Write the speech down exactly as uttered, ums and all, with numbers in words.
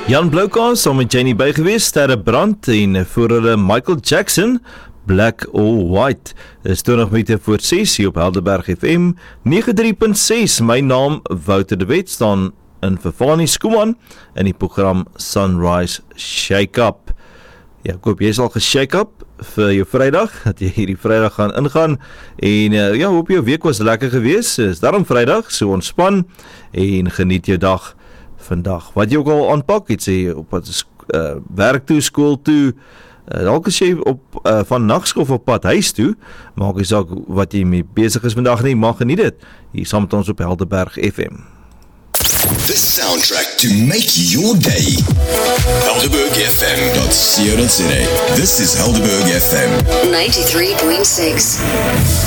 Jan Bloukaas saam met Jenny by gewees, Sterre Brand en voor hulle Michael Jackson, Black or White. Is twintig minute voor ses hier op Helderberg F M nege drie punt ses. My naam Wouter de Wet, staan in Vervani Skuman in die program Sunrise Shake-Up. Ja, ek hoop jy is al ge-shake-up vir jou Vrydag, dat jy hierdie Vrydag gaan ingaan, en uh, ja, hoop jou week was lekker gewees, is daarom Vrydag, so ontspan, en geniet jou dag vandag. Wat jy ook al aanpak, het sê, op wat uh, werk toe, skool toe, uh, dalk as jy op, uh, van nachtskool op pad huis toe, maak jy saak wat jy mee bezig is vandag nie, mag geniet het, hier saam met ons op Helderberg F M. The soundtrack to make your day. Helderberg F M dot co dot za. This is Helderberg F M ninety-three point six.